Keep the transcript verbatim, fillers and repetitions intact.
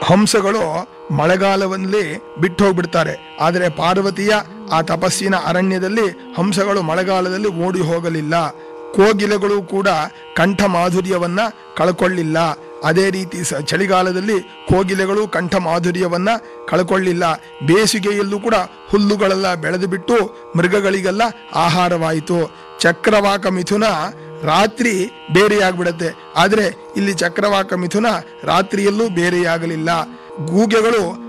ಹಂಸಗಳು ಮಳೆಗಾಲದಲ್ಲಿ ಬಿಟ್ಟು ಹೋಗ್ಬಿಡ್ತಾರೆ. ಆದರೆ ಪಾರ್ವತಿಯ ಆ ತಪಸ್ಸಿನ ಅರಣ್ಯದಲ್ಲಿ ಹಂಸಗಳು ಮಳೆಗಾಲದಲ್ಲಿ ಓಡಿ ಹೋಗಲಿಲ್ಲ. ಕೋಗಿಲೆಗಳು ಕೂಡ ಕಂಠ ಮಾಧುರ್ಯವನ್ನ ಕಳ್ಕೊಳ್ಳಿಲ್ಲ. ಅದೇ ರೀತಿ ಸ ಚಳಿಗಾಲದಲ್ಲಿ ಕೋಗಿಲೆಗಳು ಕಂಠ ಮಾಧುರ್ಯವನ್ನ ಕಳ್ಕೊಳ್ಳಿಲ್ಲ. ಬೇಸಿಗೆಯಲ್ಲೂ ಕೂಡ ಹುಲ್ಲುಗಳೆಲ್ಲ ಬೆಳೆದು ಬಿಟ್ಟು ಮೃಗಗಳಿಗೆಲ್ಲ ಆಹಾರವಾಯಿತು. ಚಕ್ರವಾಕ ಮಿಥುನ ರಾತ್ರಿ ಬೇರೆಯಾಗ್ಬಿಡತ್ತೆ. ಆದರೆ ಇಲ್ಲಿ ಚಕ್ರವಾಕ ಮಿಥುನ ರಾತ್ರಿಯಲ್ಲೂ ಬೇರೆಯಾಗಲಿಲ್ಲ. ಗೂಗೆಗಳು